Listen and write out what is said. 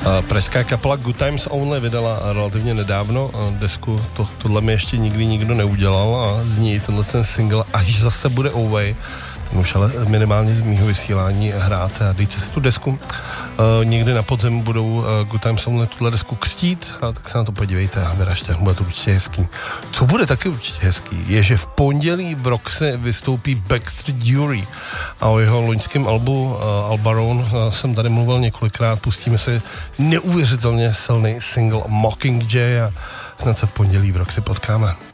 Pražská kapela Good Times Only vydala relativně nedávno desku, tohle mi ještě nikdy nikdo neudělal a z ní tenhle ten single Až zase bude Away, ten už ale minimálně z mýho vysílání hrát a dejte si tu desku. Někdy na podzemu budou Good Times Only tuhle desku křtít, a tak se na to podívejte a vyražte, bude to určitě hezký. Co bude taky určitě hezký, je, že v pondělí v Roxy vystoupí Baxter Dury a o jeho loňském albu Albaron jsem tady mluvil několikrát, pustíme si neuvěřitelně silný single Mockingjay a snad se v pondělí v Roxy potkáme.